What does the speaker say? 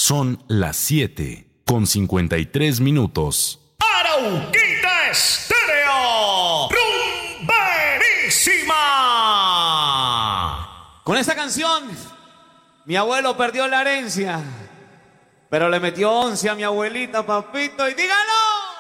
Son las 7:53. Arauquita Estéreo, rumberísima. Con esta canción, mi abuelo perdió la herencia, pero le metió 11 a mi abuelita, papito, y dígalo.